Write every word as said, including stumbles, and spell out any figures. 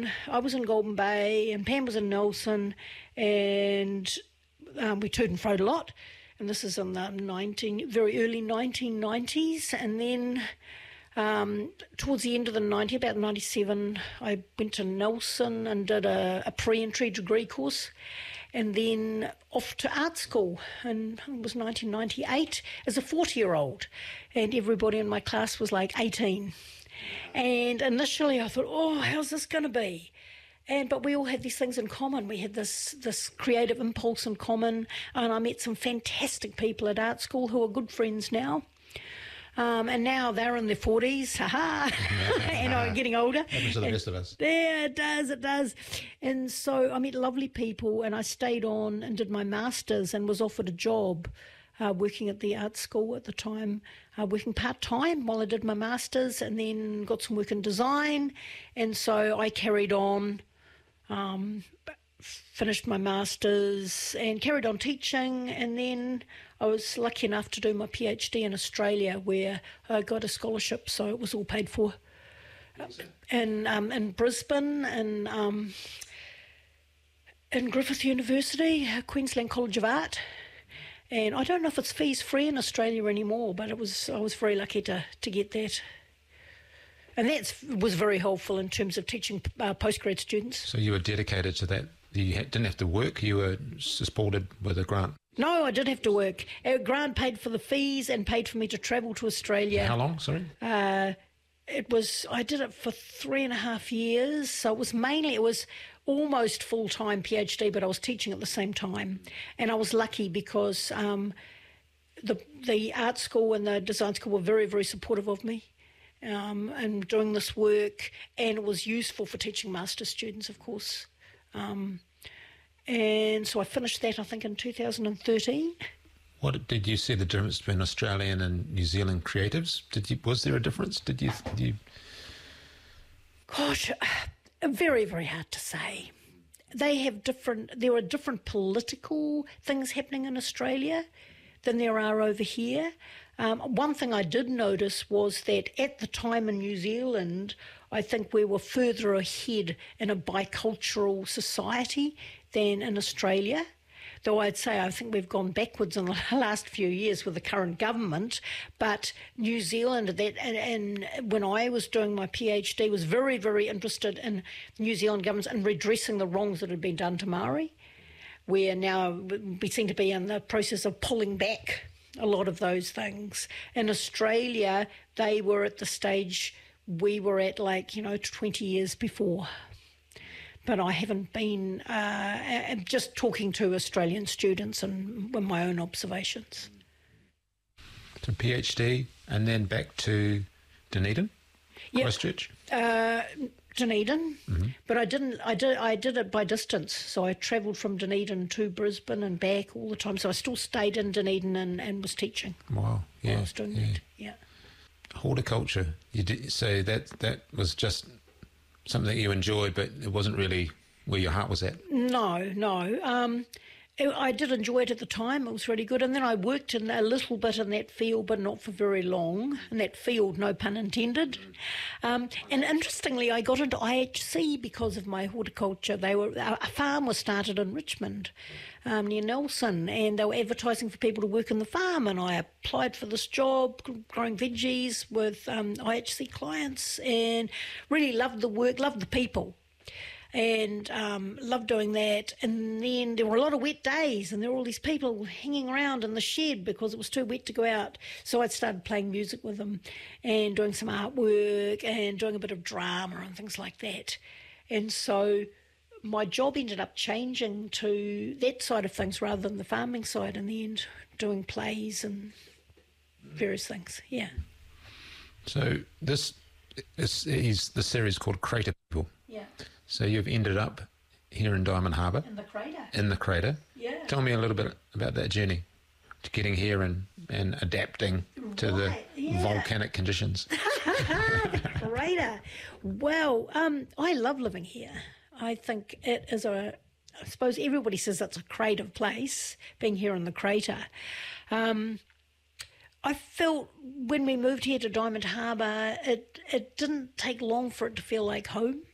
in, I was in Golden Bay and Pam was in Nelson, and um, we toed and froed a lot. And this is in the nineteen, very early nineteen nineties. And then um, towards the end of the nineties, about ninety-seven, I went to Nelson and did a, a pre-entry degree course, and then off to art school. And it was nineteen ninety-eight as a forty-year-old, and everybody in my class was like eighteen. And initially I thought, oh, how's this going to be? And but we all had these things in common. We had this this creative impulse in common, and I met some fantastic people at art school who are good friends now. Um, and now they're in their forties, haha, and I'm getting older. Happens to the rest of us. Yeah, it does, it does. And so I met lovely people, and I stayed on and did my master's and was offered a job uh, working at the art school at the time, uh, working part-time while I did my master's, and then got some work in design. And so I carried on, um, finished my master's and carried on teaching, and then I was lucky enough to do my PhD in Australia, where I got a scholarship, so it was all paid for. And um, in Brisbane, and um, in Griffith University, Queensland College of Art. And I don't know if it's fees free in Australia anymore, but it was I was very lucky to, to get that. And that was very helpful in terms of teaching uh, postgrad students. So you were dedicated to that. You had, didn't have to work, you were supported with a grant. No, I did have to work. A grant paid for the fees and paid for me to travel to Australia. How long, sorry? Uh, it was, I did it for three and a half years. So it was mainly, it was almost full-time PhD, but I was teaching at the same time. And I was lucky because um, the the art school and the design school were very, very supportive of me. Um, and doing this work, and it was useful for teaching master's students, of course. Um, and so I finished that, I think, in two thousand thirteen. What did you see the difference between Australian and New Zealand creatives? Did you was there a difference? Did you? Did you... Gosh, very, very hard to say. They have different. There are different political things happening in Australia than there are over here. Um, one thing I did notice was that at the time in New Zealand, I think we were further ahead in a bicultural society than in Australia. Though I'd say I think we've gone backwards in the last few years with the current government. But New Zealand, that and, and when I was doing my PhD, was very, very interested in New Zealand governments and redressing the wrongs that had been done to Maori. Where now we seem to be in the process of pulling back a lot of those things. In Australia, they were at the stage we were at, like, you know, twenty years before. But I haven't been, uh, just talking to Australian students and with my own observations. To PhD and then back to Dunedin, yep. Christchurch? Uh, Dunedin, mm-hmm. but I didn't. I did. I did it by distance. So I travelled from Dunedin to Brisbane and back all the time. So I still stayed in Dunedin and, and was teaching. Wow! Yeah, while I was doing yeah. that. Yeah. Horticulture. You did, so that that was just something that you enjoyed, but it wasn't really where your heart was at. No, no. Um, I did enjoy it at the time. It was really good. And then I worked in a little bit in that field, but not for very long. In that field, no pun intended. Um, and interestingly, I got into I H C because of my horticulture. They were a farm was started in Richmond, um, near Nelson, and they were advertising for people to work in the farm. And I applied for this job, growing veggies with um, I H C clients, and really loved the work, loved the people. And um, loved doing that. And then there were a lot of wet days, and there were all these people hanging around in the shed because it was too wet to go out. So I started playing music with them and doing some artwork and doing a bit of drama and things like that. And so my job ended up changing to that side of things rather than the farming side in the end, doing plays and various things, yeah. So this is, is the series called Crater People. Yeah. So you've ended up here in Diamond Harbour. In the crater. In the crater. Yeah. Tell me a little bit about that journey to getting here and, and adapting to right, the yeah. volcanic conditions. The crater. Well, um, I love living here. I think it is a, I suppose everybody says it's a creative place, being here in the crater. Um, I felt when we moved here to Diamond Harbour, it, it didn't take long for it to feel like home.